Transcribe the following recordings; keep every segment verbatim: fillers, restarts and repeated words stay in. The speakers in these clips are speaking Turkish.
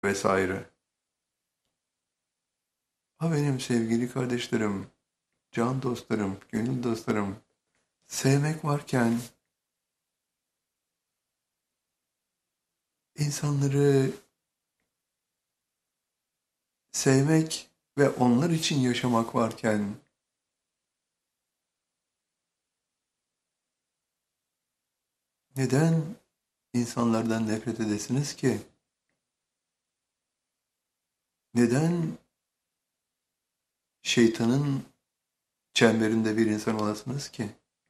vesaire. Ha benim sevgili kardeşlerim, can dostlarım, gönül dostlarım, sevmek varken insanları sevmek ve onlar için yaşamak varken neden insanlardan nefret edesiniz ki? Neden şeytanın çemberinde bir insan olasınız ki?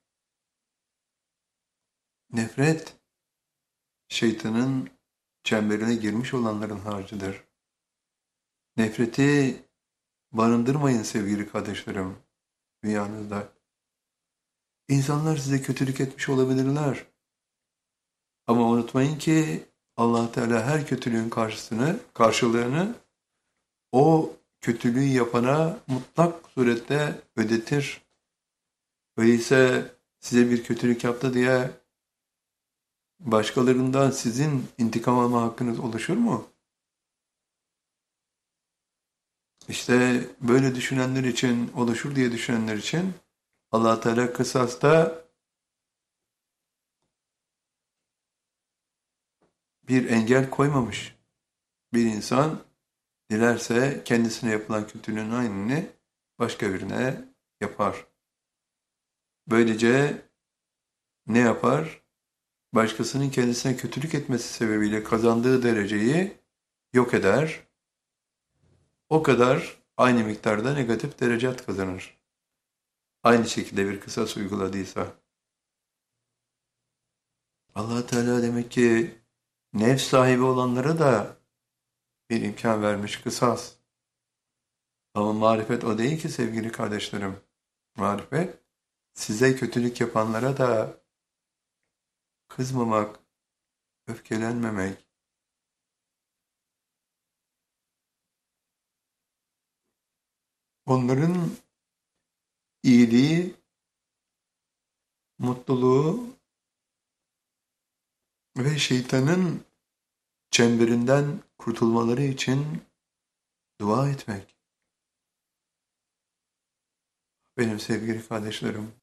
Nefret, şeytanın çemberine girmiş olanların harcıdır. Nefreti barındırmayın sevgili kardeşlerim dünyanızda. İnsanlar size kötülük etmiş olabilirler. Ama unutmayın ki Allah Teala her kötülüğün karşısını, karşılığını o kötülüğü yapana mutlak surette ödetir. Öyleyse size bir kötülük yaptı diye başkalarından sizin intikam alma hakkınız oluşur mu? İşte böyle düşünenler için, oluşur diye düşünenler için Allah Teala kısasta bir engel koymamış. Bir insan dilerse kendisine yapılan kötülüğün aynını başka birine yapar. Böylece ne yapar? Başkasının kendisine kötülük etmesi sebebiyle kazandığı dereceyi yok eder. O kadar aynı miktarda negatif derecat kazanır. Aynı şekilde bir kısas uyguladıysa. Allah Teala demek ki nefs sahibi olanlara da bir imkan vermiş kısas. Ama marifet o değil ki sevgili kardeşlerim. Marifet size kötülük yapanlara da kızmamak, öfkelenmemek, onların iyiliği, mutluluğu ve şeytanın çemberinden kurtulmaları için dua etmek. Benim sevgili kardeşlerim,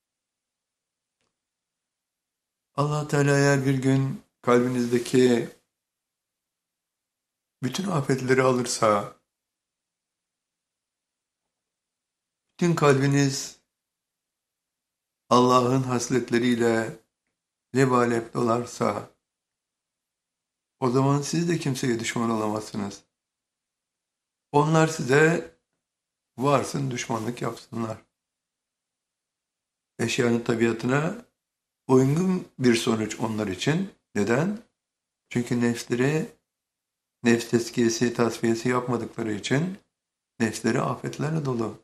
Allah Teala eğer bir gün kalbinizdeki bütün afetleri alırsa, bütün kalbiniz Allah'ın hasletleriyle lebalep dolarsa, o zaman siz de kimseye düşman olamazsınız. Onlar size varsın düşmanlık yapsınlar. Eşyanın tabiatına uygun bir sonuç onlar için. Neden? Çünkü nefsleri, nefs tezkiyesi, tasfiyesi yapmadıkları için nefsleri afetlerle dolu.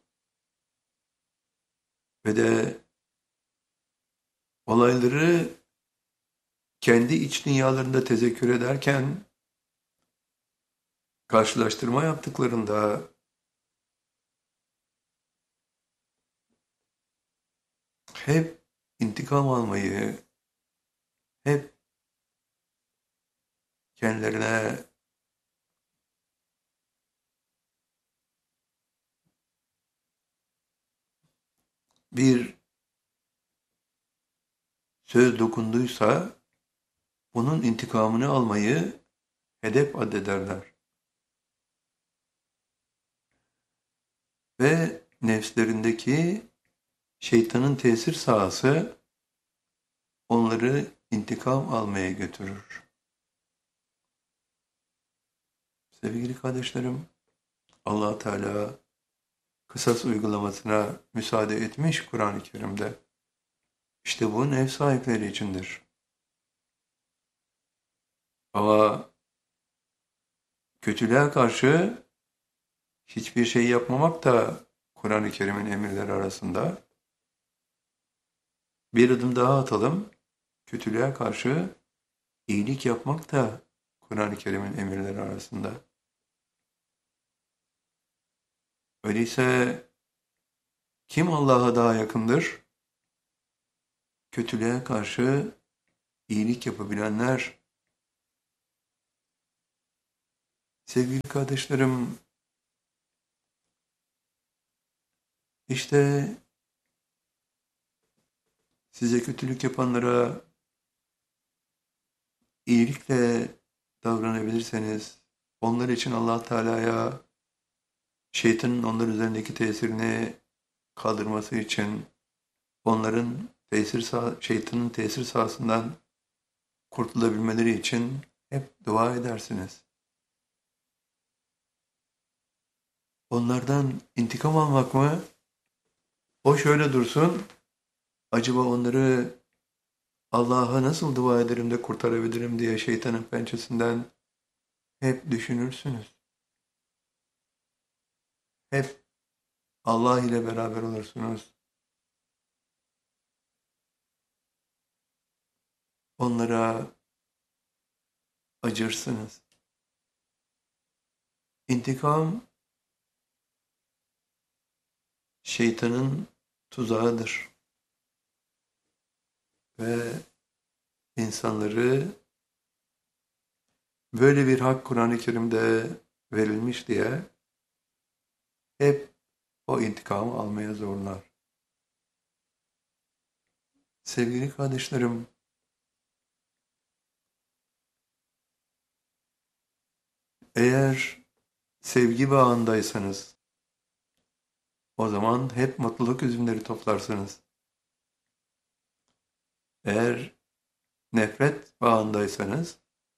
Ve de olayları kendi iç dünyalarında tezekkür ederken, karşılaştırma yaptıklarında hep intikam almayı, hep kendilerine bir söz dokunduysa bunun intikamını almayı hedef addederler. Ve nefslerindeki şeytanın tesir sahası onları intikam almaya götürür. Sevgili kardeşlerim, Allah Teala kısas uygulamasına müsaade etmiş Kur'an-ı Kerim'de. İşte bu nefs sahipleri içindir. Ama kötülüğe karşı hiçbir şey yapmamak da Kur'an-ı Kerim'in emirleri arasında. Bir adım daha atalım. Kötülüğe karşı iyilik yapmak da Kur'an-ı Kerim'in emirleri arasında. Öyleyse kim Allah'a daha yakındır? Kötülüğe karşı iyilik yapabilenler. Sevgili kardeşlerim, işte size kötülük yapanlara iyilikle davranabilirseniz, onlar için Allah Teala'ya şeytanın onlar üzerindeki tesirini kaldırması için, onların tesir sah şeytanın tesir sahasından kurtulabilmeleri için hep dua edersiniz. Onlardan intikam almak mı? O şöyle dursun, acaba onları Allah'a nasıl dua ederim de kurtarabilirim diye şeytanın pençesinden hep düşünürsünüz. Hep Allah ile beraber olursunuz. Onlara acırsınız. İntikam şeytanın tuzağıdır ve insanları böyle bir hak Kur'an-ı Kerim'de verilmiş diye hep o intikamı almaya zorlar. Sevgili kardeşlerim, eğer sevgi bağındaysanız o zaman hep mutluluk üzümleri toplarsınız. Eğer nefret bağındaysanız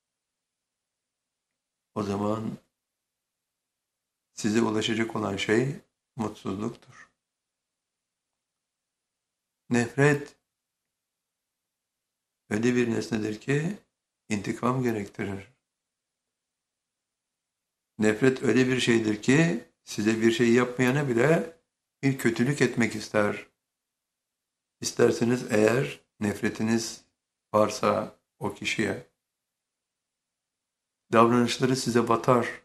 o zaman size ulaşacak olan şey mutsuzluktur. Nefret öyle bir nesnedir ki intikam gerektirir. Nefret öyle bir şeydir ki size bir şey yapmayana bile bir kötülük etmek ister. İsterseniz eğer nefretiniz varsa o kişiye, davranışları size batar.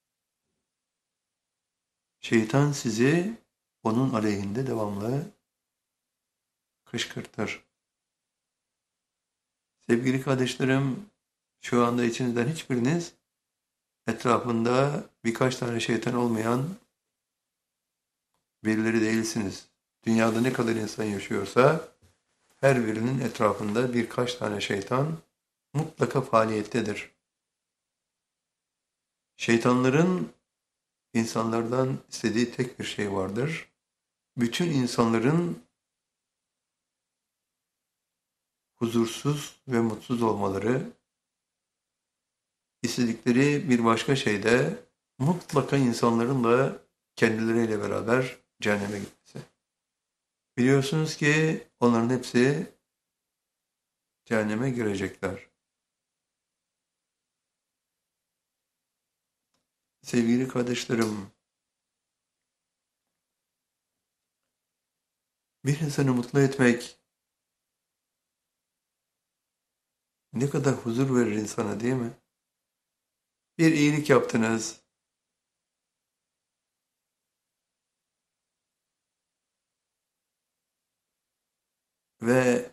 Şeytan sizi onun aleyhinde devamlı kışkırtır. Sevgili kardeşlerim, şu anda içinizden hiçbiriniz etrafında birkaç tane şeytan olmayan birileri değilsiniz. Dünyada ne kadar insan yaşıyorsa her birinin etrafında birkaç tane şeytan mutlaka faaliyettedir. Şeytanların insanlardan istediği tek bir şey vardır. Bütün insanların huzursuz ve mutsuz olmaları, istedikleri bir başka şey de mutlaka insanların da kendileriyle beraber cehenneme gitmesi. Biliyorsunuz ki onların hepsi cehenneme girecekler. Sevgili kardeşlerim, bir insanı mutlu etmek ne kadar huzur verir insana, değil mi? Bir iyilik yaptınız, ve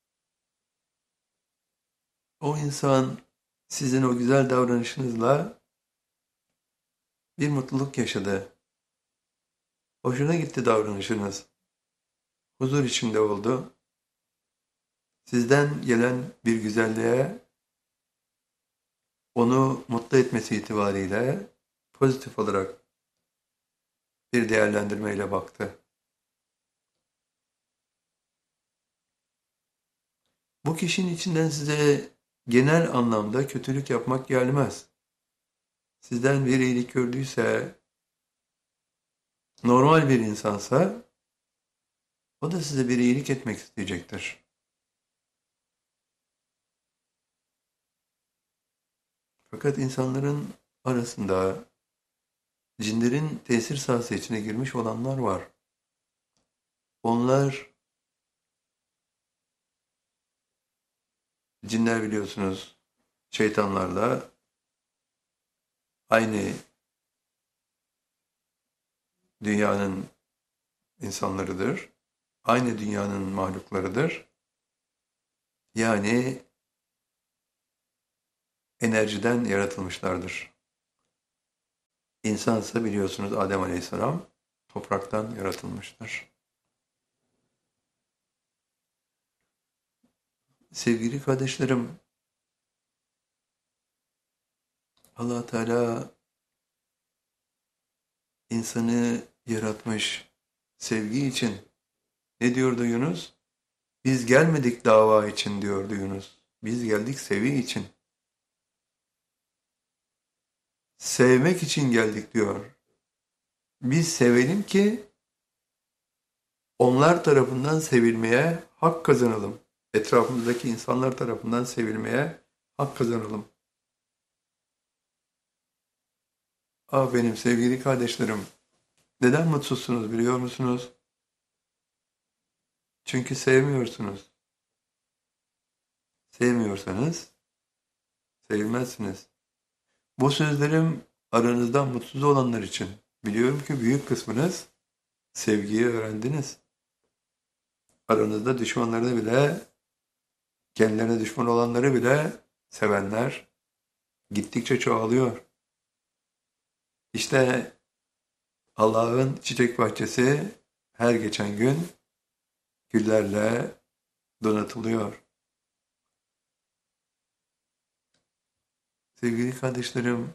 o insan sizin o güzel davranışınızla bir mutluluk yaşadı. Hoşuna gitti davranışınız. Huzur içinde oldu. Sizden gelen bir güzelliğe onu mutlu etmesi itibariyle pozitif olarak bir değerlendirmeyle baktı. Bu kişinin içinden size genel anlamda kötülük yapmak gelmez. Sizden bir iyilik gördüyse, normal bir insansa, o da size bir iyilik etmek isteyecektir. Fakat insanların arasında cinlerin tesir sahası içine girmiş olanlar var. Onlar, cinler biliyorsunuz, şeytanlarla aynı dünyanın insanlarıdır. Aynı dünyanın mahluklarıdır. Yani enerjiden yaratılmışlardır. İnsansa biliyorsunuz Adem Aleyhisselam topraktan yaratılmıştır. Sevgili kardeşlerim, Allah Teala insanı yaratmış sevgi için. Ne diyordu Yunus? Biz gelmedik dava için diyordu Yunus. Biz geldik sevi için. Sevmek için geldik diyor. Biz sevelim ki onlar tarafından sevilmeye hak kazanalım. Etrafımızdaki insanlar tarafından sevilmeye hak kazanalım. Ah benim sevgili kardeşlerim, neden mutsuzsunuz biliyor musunuz? Çünkü sevmiyorsunuz. Sevmiyorsanız sevilmezsiniz. Bu sözlerim aranızdan mutsuz olanlar için. Biliyorum ki büyük kısmınız sevgiyi öğrendiniz. Aranızda düşmanları bile, kendilerine düşman olanları bile sevenler gittikçe çoğalıyor. İşte Allah'ın çiçek bahçesi her geçen gün güllerle donatılıyor. Sevgili kardeşlerim,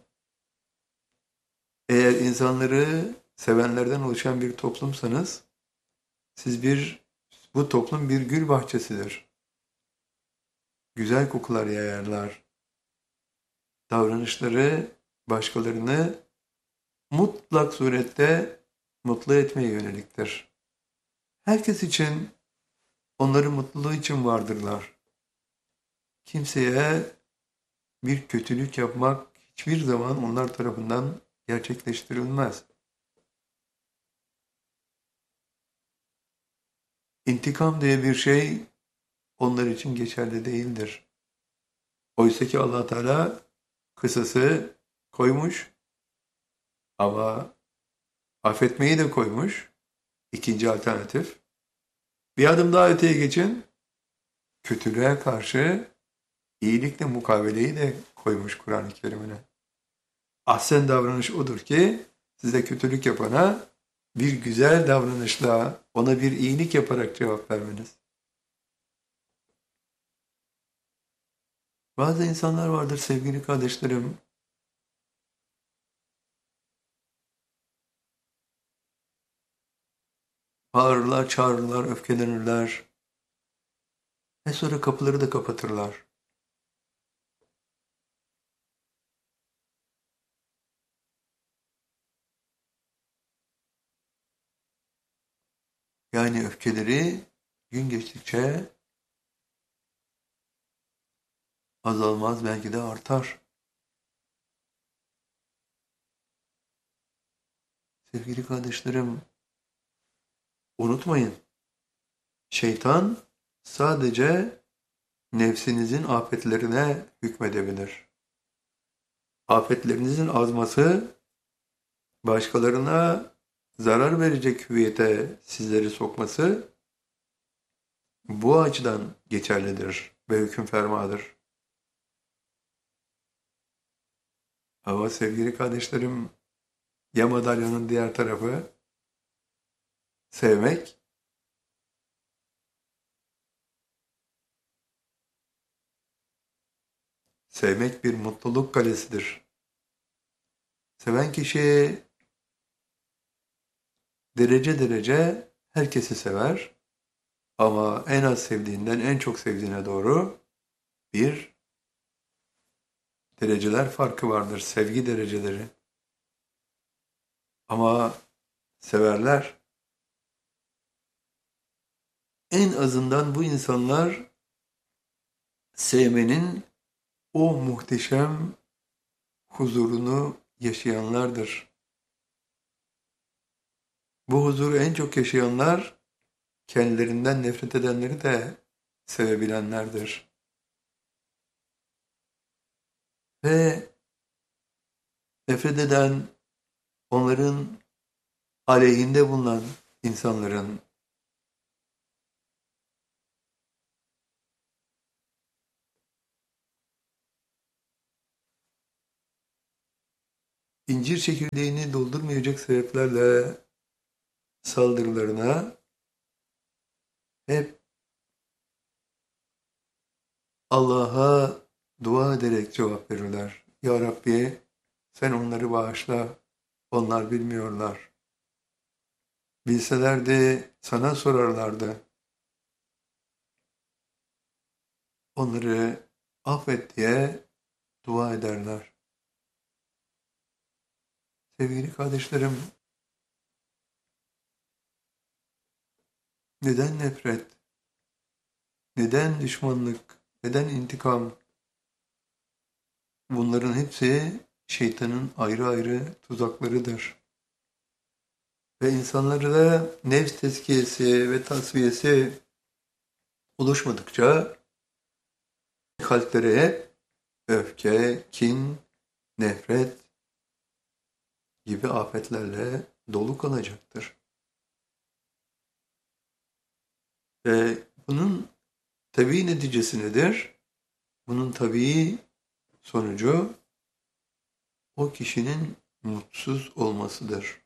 eğer insanları sevenlerden oluşan bir toplumsanız, siz bir, bu toplum bir gül bahçesidir. Güzel kokular yayarlar. Davranışları başkalarını mutlak surette mutlu etmeye yöneliktir. Herkes için, onların mutluluğu için vardırlar. Kimseye bir kötülük yapmak hiçbir zaman onlar tarafından gerçekleştirilmez. İntikam diye bir şey onlar için geçerli değildir. Oysa ki Allah Teala kısası koymuş ama affetmeyi de koymuş. İkinci alternatif. Bir adım daha öteye geçin. Kötülüğe karşı iyilikle mukaveleyi de koymuş Kur'an-ı Kerim'ine. Ahsen davranış odur ki size kötülük yapana bir güzel davranışla, ona bir iyilik yaparak cevap vermeniz. Bazı insanlar vardır sevgili kardeşlerim. Bağırırlar, çağırırlar, öfkelenirler. Ve sonra kapıları da kapatırlar. Yani öfkeleri gün geçtikçe azalmaz, belki de artar. Sevgili kardeşlerim, unutmayın. Şeytan sadece nefsinizin afetlerine hükmedebilir. Afetlerinizin azması başkalarına zarar verecek hüviyete sizleri sokması bu açıdan geçerlidir ve hüküm fermadır. Ama sevgili kardeşlerim, ya madalyonun diğer tarafı sevmek, sevmek bir mutluluk kalesidir. Seven kişi derece derece herkesi sever ama en az sevdiğinden en çok sevdiğine doğru bir dereceler farkı vardır, sevgi dereceleri. Ama severler. En azından bu insanlar sevmenin o muhteşem huzurunu yaşayanlardır. Bu huzuru en çok yaşayanlar kendilerinden nefret edenleri de sevebilenlerdir. Ve nefret eden, onların aleyhinde bulunan insanların incir çekirdeğini doldurmayacak sebeplerle saldırılarına hep Allah'a dua ederek cevap verirler. Ya Rabbi, sen onları bağışla, onlar bilmiyorlar. Bilselerdi sana sorarlardı. Onları affet diye dua ederler. Sevgili kardeşlerim, neden nefret, neden düşmanlık, neden intikam? Bunların hepsi şeytanın ayrı ayrı tuzaklarıdır. Ve insanları da nefs tezkiyesi ve tasfiyesi oluşmadıkça kalplere hep öfke, kin, nefret gibi afetlerle dolu kalacaktır. Ve bunun tabii neticesi nedir? Bunun tabii sonucu o kişinin mutsuz olmasıdır.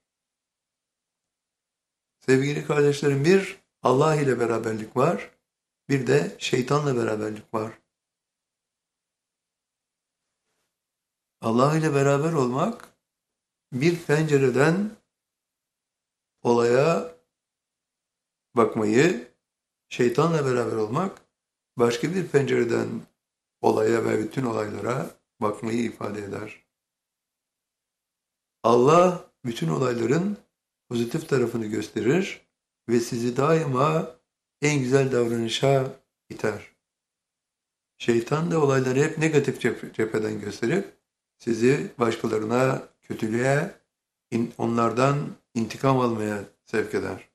Sevgili kardeşlerim, bir Allah ile beraberlik var, bir de şeytanla beraberlik var. Allah ile beraber olmak, bir pencereden olaya bakmayı, şeytanla beraber olmak, başka bir pencereden olaya ve bütün olaylara bakmayı ifade eder. Allah bütün olayların pozitif tarafını gösterir ve sizi daima en güzel davranışa iter. Şeytan da olayları hep negatif cepheden gösterip sizi başkalarına, kötülüğe, onlardan intikam almaya sevk eder.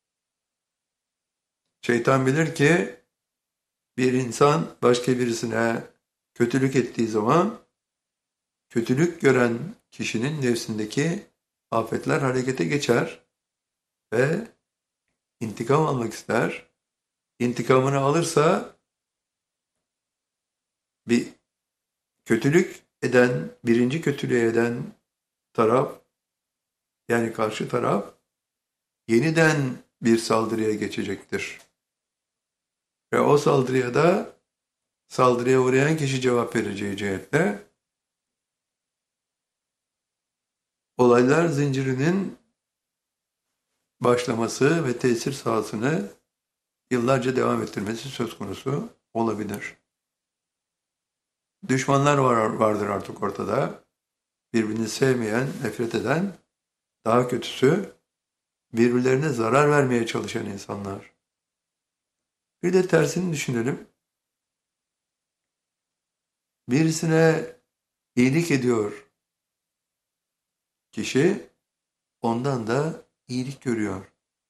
Şeytan bilir ki bir insan başka birisine kötülük ettiği zaman kötülük gören kişinin nefsindeki afetler harekete geçer ve intikam almak ister. İntikamını alırsa bir kötülük eden, birinci kötülüğü eden taraf, yani karşı taraf yeniden bir saldırıya geçecektir. Ve o saldırıya da saldırıya uğrayan kişi cevap vereceği cihetle olaylar zincirinin başlaması ve tesir sahasını yıllarca devam ettirmesi söz konusu olabilir. Düşmanlar var, vardır artık ortada. Birbirini sevmeyen, nefret eden, daha kötüsü birbirlerine zarar vermeye çalışan insanlar. Bir de tersini düşünelim. Birisine iyilik ediyor kişi, ondan da iyilik görüyor.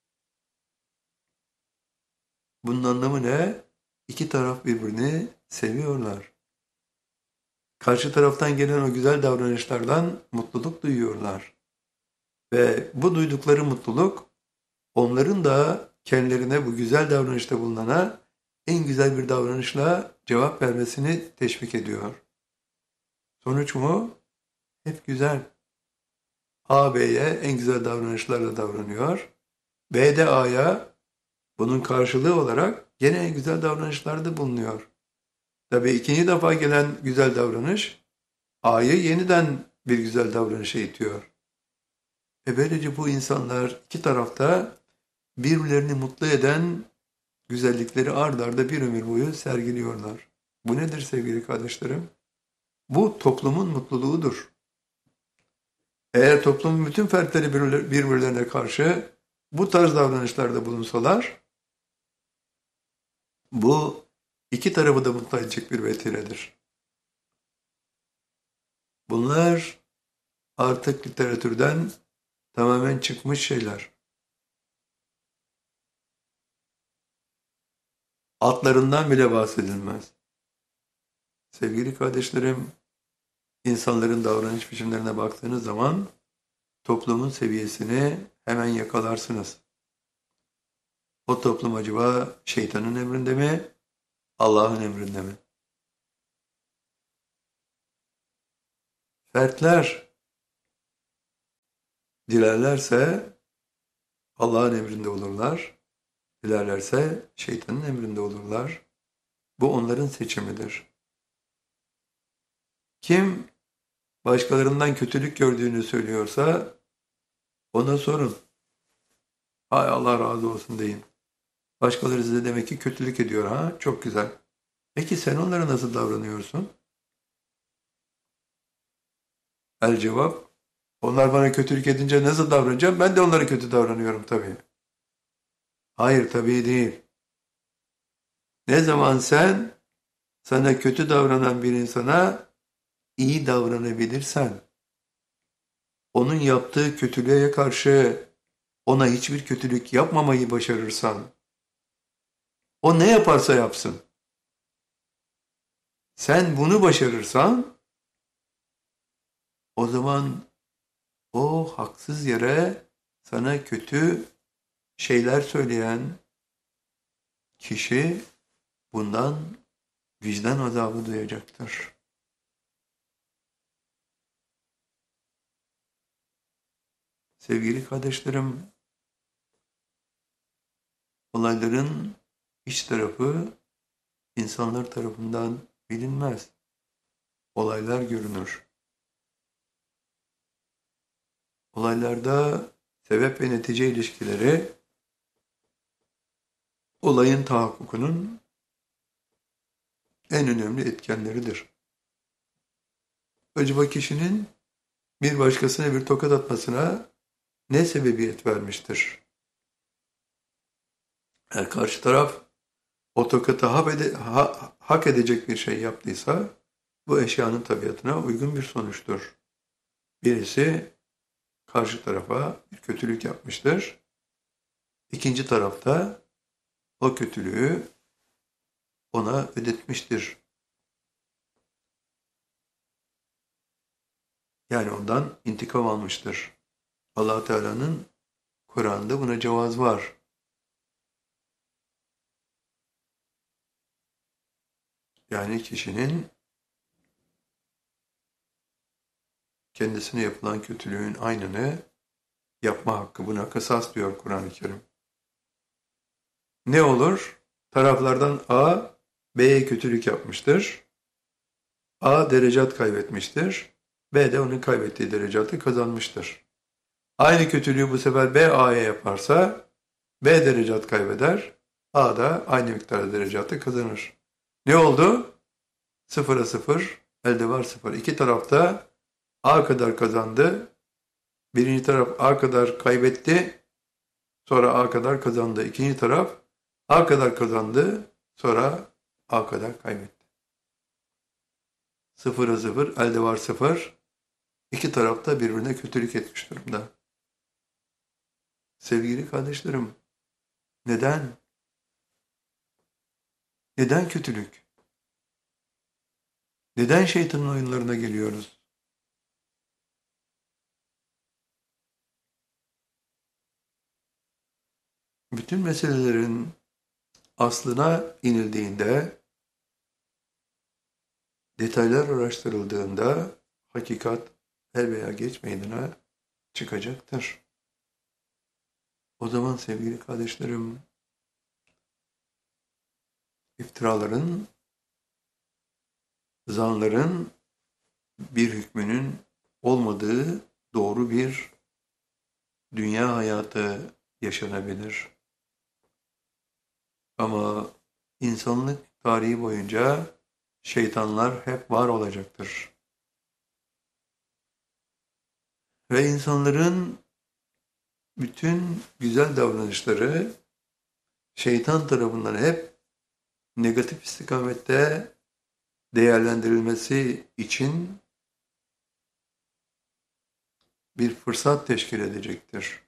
Bunun anlamı ne? İki taraf birbirini seviyorlar. Karşı taraftan gelen o güzel davranışlardan mutluluk duyuyorlar. Ve bu duydukları mutluluk onların da kendilerine bu güzel davranışta bulunana en güzel bir davranışla cevap vermesini teşvik ediyor. Sonuç mu? Hep güzel. A, B'ye en güzel davranışlarla davranıyor. B de A'ya bunun karşılığı olarak gene en güzel davranışlarda bulunuyor. Tabii ikinci defa gelen güzel davranış A'yı yeniden bir güzel davranışa itiyor. E böylece bu insanlar iki tarafta birbirlerini mutlu eden güzellikleri ard arda bir ömür boyu sergiliyorlar. Bu nedir sevgili kardeşlerim? Bu toplumun mutluluğudur. Eğer toplumun bütün fertleri birbirlerine karşı bu tarz davranışlarda bulunsalar, bu iki tarafı da mutlu edecek bir vesiledir. Bunlar artık literatürden tamamen çıkmış şeyler. Adlarından bile bahsedilmez. Sevgili kardeşlerim, insanların davranış biçimlerine baktığınız zaman toplumun seviyesini hemen yakalarsınız. O toplum acaba şeytanın emrinde mi, Allah'ın emrinde mi? Fertler Dilerlerse Allah'ın emrinde olurlar. Dilerlerse şeytanın emrinde olurlar. Bu onların seçimidir. Kim başkalarından kötülük gördüğünü söylüyorsa ona sorun. Hay Allah razı olsun deyin. Başkaları size demek ki kötülük ediyor ha? Çok güzel. Peki sen onlara nasıl davranıyorsun? El cevap, onlar bana kötülük edince nasıl davranacağım? Ben de onlara kötü davranıyorum tabii. Hayır tabii değil. Ne zaman sen sana kötü davranan bir insana iyi davranabilirsen, onun yaptığı kötülüğe karşı ona hiçbir kötülük yapmamayı başarırsan, o ne yaparsa yapsın. Sen bunu başarırsan, o zaman o haksız yere sana kötü şeyler söyleyen kişi bundan vicdan azabı duyacaktır. Sevgili kardeşlerim, olayların iç tarafı insanlar tarafından bilinmez. Olaylar görünür. Olaylarda sebep ve netice ilişkileri olayın tahakkukunun en önemli etkenleridir. Acaba kişinin bir başkasına bir tokat atmasına ne sebebiyet vermiştir? Eğer karşı taraf o tokatı hak, ede, ha, hak edecek bir şey yaptıysa bu eşyanın tabiatına uygun bir sonuçtur. Birisi karşı tarafa bir kötülük yapmıştır. İkinci tarafta o kötülüğü ona ödetmiştir. Yani ondan intikam almıştır. Allah Teala'nın Kur'an'da buna cevaz var. Yani kişinin kendisine yapılan kötülüğün aynını yapma hakkı, buna kısas diyor Kur'an-ı Kerim. Ne olur? Taraflardan A, B'ye kötülük yapmıştır. A derecat kaybetmiştir. B de onun kaybettiği derecatı kazanmıştır. Aynı kötülüğü bu sefer B A'ya yaparsa B derecat kaybeder. A da aynı miktarda derecatı kazanır. Ne oldu? Sıfıra sıfır, elde var sıfır. İki tarafta A kadar kazandı. Birinci taraf A kadar kaybetti. Sonra A kadar kazandı. İkinci taraf A kadar kazandı. Sonra A kadar kaybetti. Sıfıra sıfır, elde var sıfır. İki taraf da birbirine kötülük etmiş durumda. Sevgili kardeşlerim, neden? Neden kötülük? Neden şeytanın oyunlarına geliyoruz? Bütün meselelerin aslına inildiğinde, detaylar araştırıldığında hakikat er veya geç meydana çıkacaktır. O zaman sevgili kardeşlerim, iftiraların, zanların bir hükmünün olmadığı doğru bir dünya hayatı yaşanabilir. Ama insanlık tarihi boyunca şeytanlar hep var olacaktır. Ve insanların bütün güzel davranışları şeytan tarafından hep negatif istikamette değerlendirilmesi için bir fırsat teşkil edecektir.